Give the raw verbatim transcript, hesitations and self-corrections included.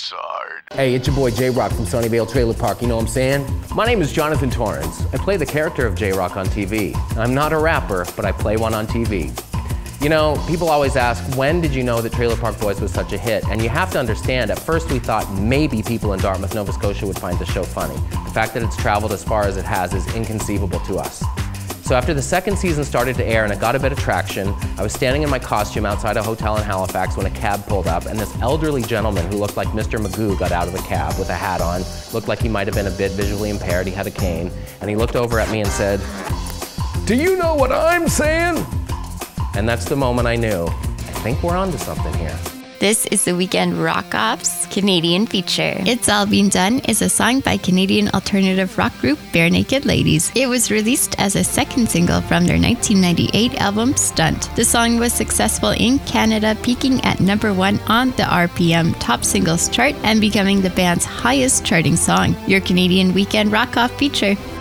Broussard. Hey, it's your boy J-Rock from Sunnyvale Trailer Park, you know what I'm saying? My name is Jonathan Torrance. I play the character of J-Rock on T V. I'm not a rapper, but I play one on T V. You know, people always ask, when did you know that Trailer Park Boys was such a hit? And you have to understand, at first we thought maybe people in Dartmouth, Nova Scotia would find the show funny. The fact that it's traveled as far as it has is inconceivable to us. So after the second season started to air and it got a bit of traction, I was standing in my costume outside a hotel in Halifax when a cab pulled up, and this elderly gentleman who looked like Mister Magoo got out of the cab with a hat on, looked like he might have been a bit visually impaired, he had a cane, and he looked over at me and said, "Do you know what I'm saying?" And that's the moment I knew, I think we're onto something here. This is the Weekend Rock-Off's Canadian feature. It's All Been Done is a song by Canadian alternative rock group Bare Naked Ladies. It was released as a second single from their nineteen ninety-eight album Stunt. The song was successful in Canada, peaking at number one on the R P M Top Singles chart and becoming the band's highest charting song. Your Canadian Weekend Rock-Off feature.